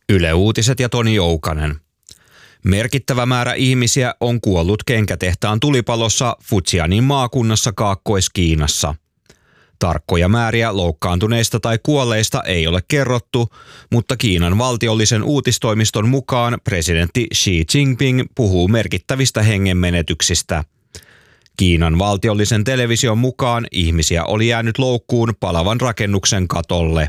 Yle Uutiset ja Toni Joukanen. Merkittävä määrä ihmisiä on kuollut kenkätehtaan tulipalossa Fujianin maakunnassa Kaakkois-Kiinassa. Tarkkoja määriä loukkaantuneista tai kuolleista ei ole kerrottu, mutta Kiinan valtiollisen uutistoimiston mukaan presidentti Xi Jinping puhuu merkittävistä hengenmenetyksistä. Kiinan valtiollisen television mukaan ihmisiä oli jäänyt loukkuun palavan rakennuksen katolle.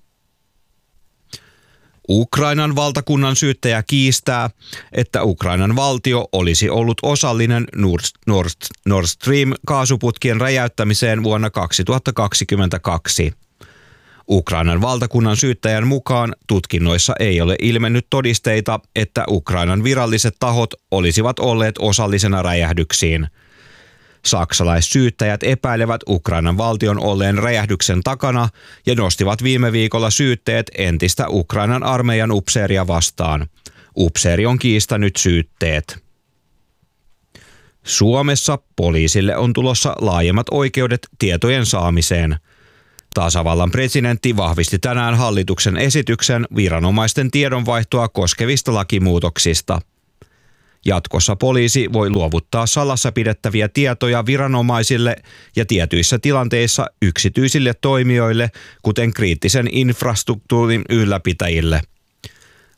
Ukrainan valtakunnan syyttäjä kiistää, että Ukrainan valtio olisi ollut osallinen Nord Stream kaasuputkien räjäyttämiseen vuonna 2022. Ukrainan valtakunnan syyttäjän mukaan tutkinnoissa ei ole ilmennyt todisteita, että Ukrainan viralliset tahot olisivat olleet osallisena räjähdyksiin. Saksalaissyyttäjät epäilevät Ukrainan valtion olleen räjähdyksen takana ja nostivat viime viikolla syytteet entistä Ukrainan armeijan upseeria vastaan. Upseeri on kiistänyt syytteet. Suomessa poliisille on tulossa laajemmat oikeudet tietojen saamiseen. Tasavallan presidentti vahvisti tänään hallituksen esityksen viranomaisten tiedonvaihtoa koskevista lakimuutoksista. Jatkossa poliisi voi luovuttaa salassa pidettäviä tietoja viranomaisille ja tietyissä tilanteissa yksityisille toimijoille, kuten kriittisen infrastruktuurin ylläpitäjille.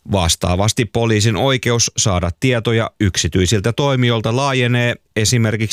Vastaavasti poliisin oikeus saada tietoja yksityisiltä toimijoilta laajenee esimerkiksi